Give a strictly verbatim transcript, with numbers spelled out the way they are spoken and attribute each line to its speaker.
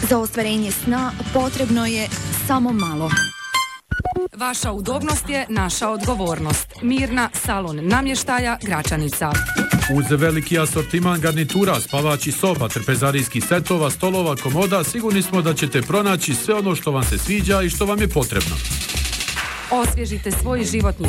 Speaker 1: Za ostvarenje sna potrebno je samo malo.
Speaker 2: Vaša udobnost je naša odgovornost. Mirna, salon namještaja, Gračanica.
Speaker 3: Uz veliki asortiman garnitura, spavačih soba, trpezarijskih setova, stolova, komoda, sigurni smo da ćete pronaći sve ono što vam se sviđa i što vam je potrebno.
Speaker 2: Osvježite svoj životni